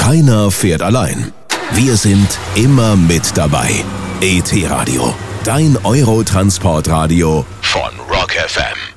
Keiner fährt allein. Wir sind immer mit dabei. ET Radio, dein Eurotransportradio von Rock FM.